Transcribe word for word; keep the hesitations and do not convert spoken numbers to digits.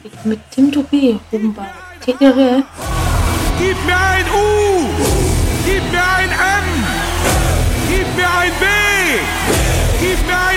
mit Team Tobi oben bei T R F. Gib mir ein U! Gib mir ein M! Gib mir ein B! Gib mir